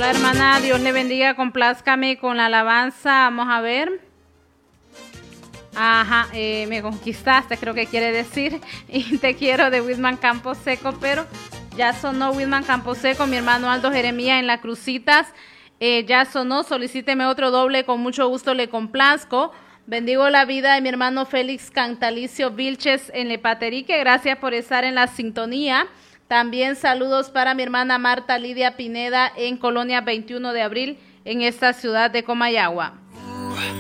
Hola hermana, Dios le bendiga, complázcame con la alabanza, vamos a ver. Ajá, me conquistaste, creo que quiere decir, y te quiero de Whitman Camposeco, pero ya sonó Whitman Camposeco, mi hermano Aldo Jeremías en la Crucitas, ya sonó, solicíteme otro doble, con mucho gusto le complazco. Bendigo la vida de mi hermano Félix Cantalicio Vilches en Lepaterique, gracias por estar en la sintonía. También saludos para mi hermana Marta Lidia Pineda en Colonia 21 de Abril en esta ciudad de Comayagua.